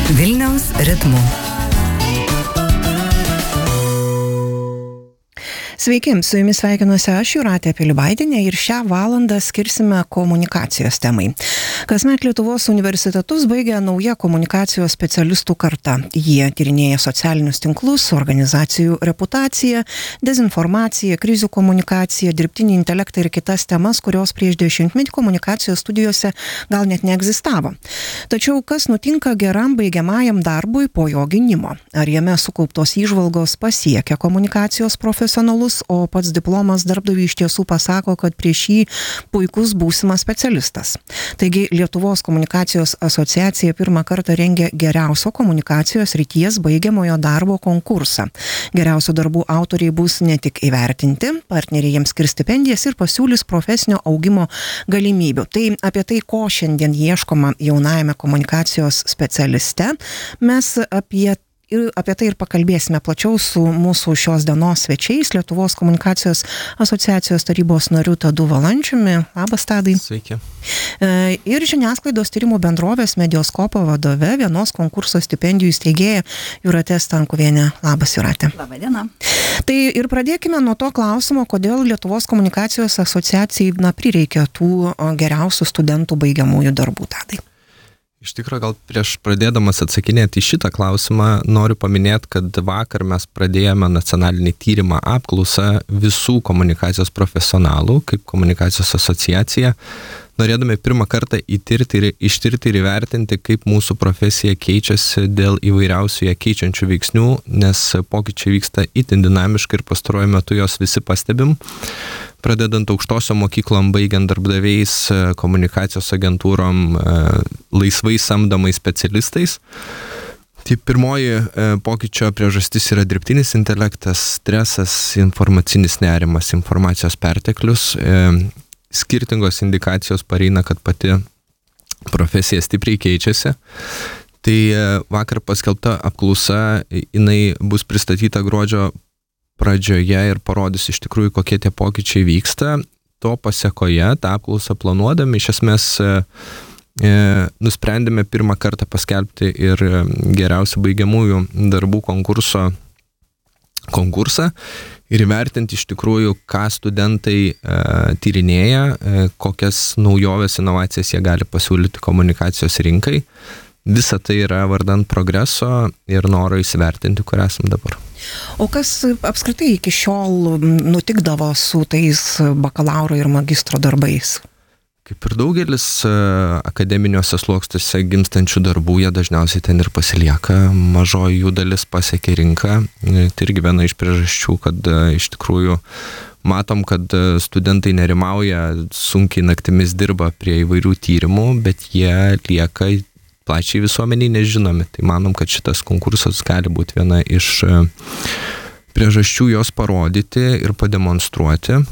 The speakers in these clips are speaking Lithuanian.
Vilniaus ritmu. Sveiki, su jumis sveikinuosi aš, Jūratė Pilibaitienė, ir šią valandą skirsime komunikacijos temai. Kasmet Lietuvos universitetus baigia nauja komunikacijos specialistų karta. Jie tyrinėja socialinius tinklus, organizacijų reputaciją, dezinformaciją, krizių komunikaciją, dirbtinį intelektą ir kitas temas, kurios prieš 10-metį komunikacijos studijose gal net neegzistavo. Tačiau kas nutinka geram baigiamajam darbui po jo gynimo? Ar jame sukauptos įžvalgos pasiekia komunikacijos profesionalus, o pats diplomas darbdaviui iš tiesų pasako, kad prieš jį puikus būsimas specialistas. Taigi Lietuvos komunikacijos asociacija pirmą kartą rengia geriausio komunikacijos srities baigiamojo darbo konkursą. Geriausių darbų autoriai bus ne tik įvertinti, partneriai jiems skirs stipendijas ir pasiūlys profesinio augimo galimybių. Tai apie tai, ko šiandien ieškoma jaunajame komunikacijos specialiste, mes apie tai ir pakalbėsime plačiau su mūsų šios dienos svečiais, Lietuvos komunikacijos asociacijos tarybos nariu Tadu Valančiumi. Labas, Tadai. Sveiki. Ir žiniasklaidos tyrimų bendrovės Medioskopo vadove, vienos konkurso stipendijų steigėja Jūratė Stankuvienė. Labas, Jūratė. Labą dieną. Tai ir pradėkime nuo to klausimo, kodėl Lietuvos komunikacijos asociacijai prireikia tų geriausių studentų baigiamųjų darbų, Tadai. Iš tikrųjų, gal prieš pradėdamas atsakinėti į šitą klausimą, noriu paminėti, kad vakar mes pradėjome nacionalinį tyrimą apklausą visų komunikacijos profesionalų, kaip komunikacijos asociacija, norėdami pirmą kartą ištirti ir įvertinti, kaip mūsų profesija keičiasi dėl įvairiausių ją keičiančių veiksnių, nes pokyčiai vyksta itin dinamiškai ir pastaruoju metu jos visi pastebim. Pradedant aukštosiom mokyklom, baigiant darbdaviais, komunikacijos agentūrom, laisvai samdomais specialistais. Tai pirmoji pokyčio priežastis yra dirbtinis intelektas, stresas, informacinis nerimas, informacijos perteklius. Skirtingos indikacijos pareina, kad pati profesija stipriai keičiasi. Tai vakar paskelbta apklausa, jinai bus pristatyta gruodžio pradžioje ir parodys iš tikrųjų, kokie tie pokyčiai vyksta. To pasekoje, tą apklausą planuodami, iš esmės nusprendėme pirmą kartą paskelbti ir geriausių baigiamųjų darbų konkursą ir įvertinti iš tikrųjų, ką studentai tyrinėja, kokias naujoves, inovacijas jie gali pasiūlyti komunikacijos rinkai. Visa tai yra vardan progreso ir noro įsivertinti, kur esam dabar. O kas apskritai iki šiol nutikdavo su tais bakalauro ir magistro darbais? Kaip ir daugelis akademiniuose sluoksniuose gimstančių darbų, jie dažniausiai ten ir pasilieka, mažoji jų dalis pasiekia rinką. Tai irgi viena iš priežasčių, kad iš tikrųjų matom, kad studentai nerimauja, sunkiai naktimis dirba prie įvairių tyrimų, bet jie lieka plačiai visuomeniai nežinomi. Tai manom, kad šitas konkursas gali būti viena iš priežasčių jos parodyti ir pademonstruoti.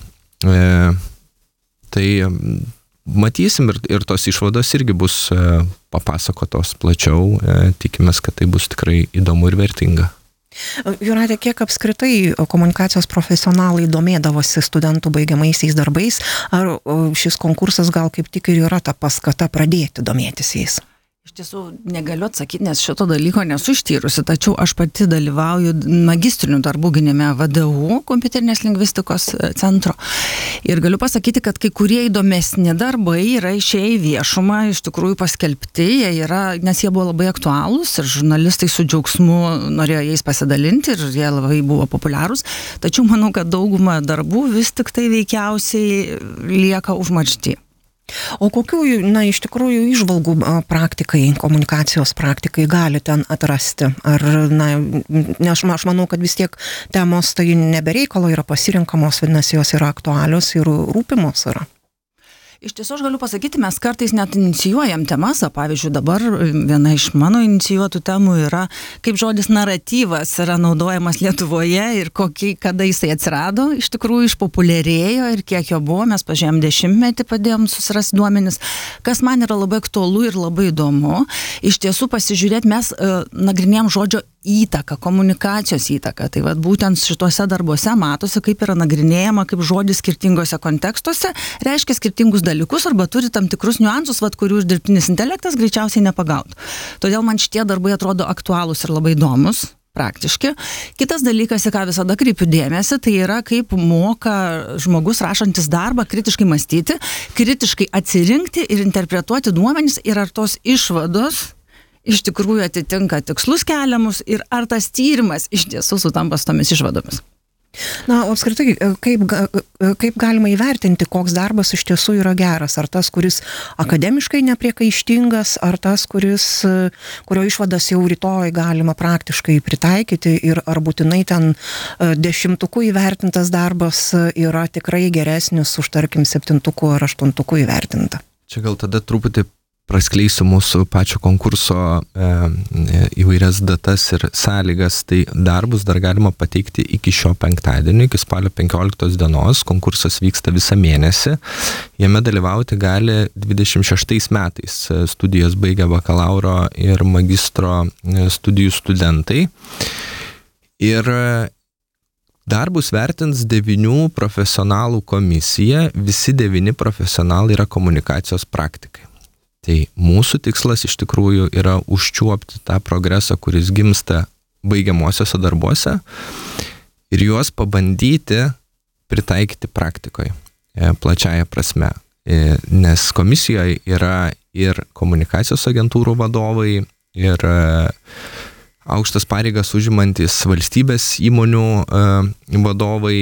Tai matysim ir tos išvados irgi bus papasakotos plačiau. Tikimės, kad tai bus tikrai įdomu ir vertinga. Jūratė, kiek apskritai komunikacijos profesionalai domėdavosi studentų baigiamaisiais darbais? Ar šis konkursas gal kaip tik ir yra ta paskata pradėti domėtis jais? Iš tiesų negaliu atsakyti, nes šito dalyko nesu ištyrusi, tačiau aš pati dalyvauju magistrinių darbų gynime VDU, kompiuterinės lingvistikos centro. Ir galiu pasakyti, kad kai kurie įdomesni darbai yra išėję į viešumą, iš tikrųjų paskelbti, nes jie buvo labai aktualūs ir žurnalistai su džiaugsmu norėjo jais pasidalinti ir jie labai buvo populiarūs. Tačiau manau, kad dauguma darbų vis tik tai veikiausiai lieka užmaršty. O kokių, iš tikrųjų, įžvalgų praktikai, komunikacijos praktikai gali ten atrasti? Ar, nes aš manau, kad vis tiek temos tai nebereikalo yra pasirinkamos, vadinasi, jos yra aktualios ir rūpimos yra. Iš tiesų, aš galiu pasakyti, mes kartais net inicijuojam temas, pavyzdžiui, dabar viena iš mano inicijuotų temų yra, kaip žodis naratyvas yra naudojamas Lietuvoje ir kada jisai atsirado, iš tikrųjų išpopuliarėjo ir kiek jo buvo, mes pažiūrėjom 10-metį, padėjom susirasti duomenis, kas man yra labai aktualu ir labai įdomu. Iš tiesų pasižiūrėti, mes nagrinėjom žodžio įtaka, komunikacijos įtaka. Tai vat būtent šituose darbuose matosi, kaip yra nagrinėjama, kaip žodis skirtingose kontekstuose reiškia skirtingus dalykus arba turi tam tikrus niuansus, vat, kurių dirbtinis intelektas greičiausiai nepagautų. Todėl man šitie darbai atrodo aktualūs ir labai įdomus. Praktiški. Kitas dalykas, į ką visada kreipiu dėmesį, tai yra kaip moka žmogus rašantis darbą kritiškai mąstyti, kritiškai atsirinkti ir interpretuoti duomenis ir ar tos išvados iš tikrųjų atitinka tikslus keliamus ir ar tas tyrimas iš tiesų sutampa su tomis išvadomis. Na, o apskritai, kaip galima įvertinti, koks darbas iš tiesų yra geras? Ar tas, kuris akademiškai nepriekaištingas, ar tas, kurio išvadas jau rytoj galima praktiškai pritaikyti ir ar būtinai ten 10 įvertintas darbas yra tikrai geresnis už, tarkim, 7 ar 8 įvertinta? Čia gal tada truputį praskleisiu mūsų pačio konkurso įvairias datas ir sąlygas. Tai darbus dar galima pateikti iki šio penktadienio, iki spalio 15 dienos. Konkursas vyksta visą mėnesį. Jame dalyvauti gali 26 metais studijas baigę bakalauro ir magistro studijų studentai. Ir darbus vertins 9 profesionalų komisija. Visi 9 profesionalai yra komunikacijos praktikai. Tai mūsų tikslas iš tikrųjų yra užčiuopti tą progresą, kuris gimsta baigiamuosiuose darbuose ir juos pabandyti pritaikyti praktikoje, plačiaja prasme. Nes komisijoje yra ir komunikacijos agentūrų vadovai, ir aukštas pareigas užimantis valstybės įmonių vadovai,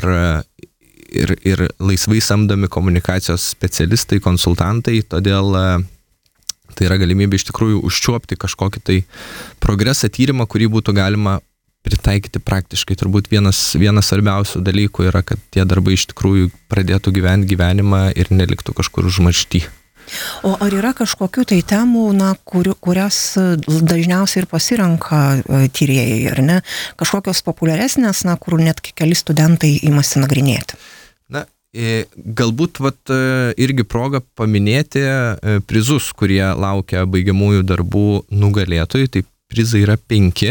ir laisvai samdomi komunikacijos specialistai, konsultantai, todėl tai yra galimybė iš tikrųjų užčiuopti kažkokį tai progresą, tyrimą, kurį būtų galima pritaikyti praktiškai. Turbūt vienas svarbiausių dalykų yra, kad tie darbai iš tikrųjų pradėtų gyventi gyvenimą ir neliktų kažkur užmaršty. O ar yra kažkokių tai temų, kurias dažniausiai ir pasirenka tyrėjai, ar ne? Kažkokios populiaresnės, kur net keli studentai imasi nagrinėti? Galbūt irgi proga paminėti prizus, kurie laukia baigiamųjų darbų nugalėtojų. Tai prizai yra 5.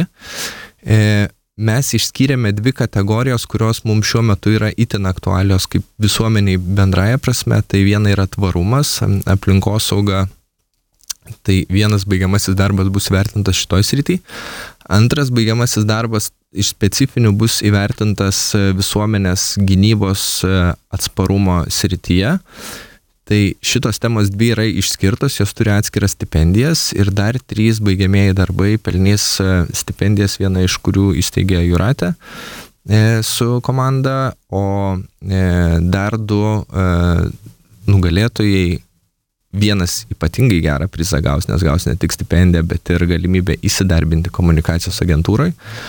Mes išskyrėme 2 kategorijos, kurios mums šiuo metu yra itin aktualios kaip visuomeniai bendraja prasme. Tai viena yra tvarumas, aplinkosauga. Tai vienas baigiamasis darbas bus vertintas šitoj srity. Antras baigiamasis darbas iš specifinių bus įvertintas visuomenės gynybos atsparumo srityje. Tai šitos temos 2 yra išskirtos, jos turi atskiras stipendijas ir dar 3 baigiamieji darbai pelnys stipendijas, viena iš kurių įsteigė Jūratė su komanda, o dar 2 nugalėtojai. Vienas ypatingai gerą prizą gaus, nes gaus ne tik stipendiją, bet ir galimybę įsidarbinti komunikacijos agentūrai.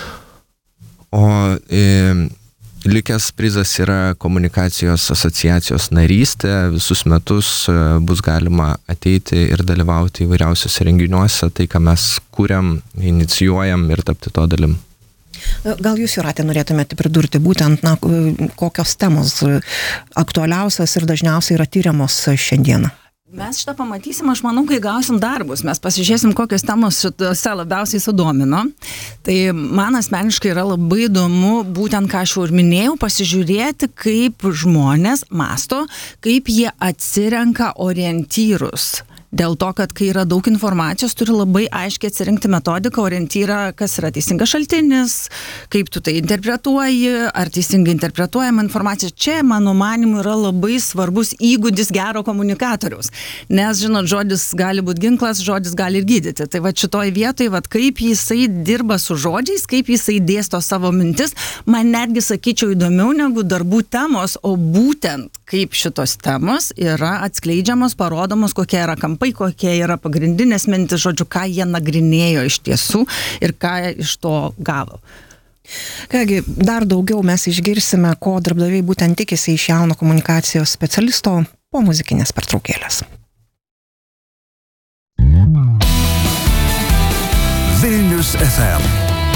O likęs prizas yra komunikacijos asociacijos narystė. Visus metus bus galima ateiti ir dalyvauti įvairiausiuose renginiuose, tai ką mes kuriam, inicijuojam ir tapti to dalim. Gal jūs, Jūratė, norėtumėte pridurti būtent, kokios temos aktualiausios ir dažniausiai yra tyriamos šiandieną? Mes šitą pamatysim, aš manau, kai gausim darbus, mes pasižiūrėsim, kokios temos šitose labiausiai sudomino. Tai man asmeniškai yra labai įdomu, būtent ką aš jau ir minėjau, pasižiūrėti, kaip žmonės mąsto, kaip jie atsirenka orientyrus. Dėl to, kad kai yra daug informacijos, turi labai aiškiai atsirinkti metodiką, orientyrą, kas yra teisingas šaltinis, kaip tu tai interpretuoji, ar teisingai interpretuojama informacija. Čia, mano manimu, yra labai svarbus įgūdis gero komunikatoriaus. Nes, žinot, žodis gali būti ginklas, žodis gali ir gydyti. Tai va šitoj vietoj, kaip jisai dirba su žodžiais, kaip jisai dėsto savo mintis, man netgi sakyčiau įdomiau negu darbų temos, o būtent kaip šitos temos yra atskleidžiamos, parodomos, kokie yra kampai, kokie yra pagrindinės mintis, žodžiu, ką jie nagrinėjo iš tiesų ir ką iš to gavo. Kągi, dar daugiau mes išgirsime, ko darbdaviai būtent tikisi iš jauno komunikacijos specialisto po muzikinės pertraukėlės. Vilnius FM